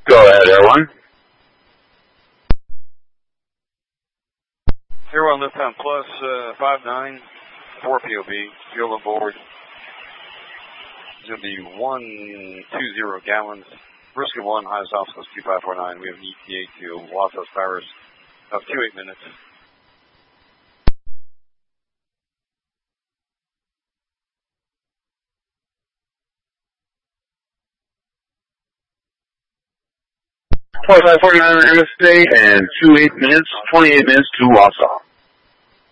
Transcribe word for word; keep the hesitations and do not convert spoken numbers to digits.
Go ahead, Air One. Air One, Lift-On Plus, uh, five nine, four P O B, fuel on board. It's going to be one two zero gallons. Brisket one, highest obstacles two five four nine. We have an E T A to Los Angeles Paris of two eight minutes. twenty-five forty-nine M S A and two eight minutes, twenty-eight minutes to Wausau.